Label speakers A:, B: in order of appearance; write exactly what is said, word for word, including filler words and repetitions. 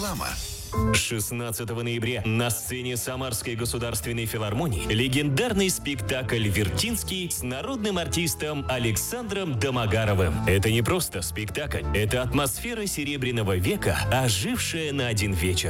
A: Реклама.
B: шестнадцатого ноября на сцене Самарской государственной филармонии легендарный спектакль «Вертинский» с народным артистом Александром Домогаровым. Это не просто спектакль, это атмосфера Серебряного века, ожившая на один вечер.